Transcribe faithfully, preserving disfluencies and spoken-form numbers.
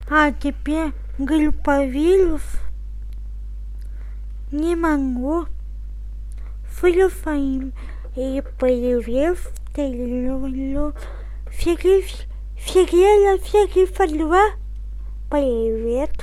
А теперь групповирус не могу. Филифаим и привет, Фигеля, Фигеля, Фигеля, привет.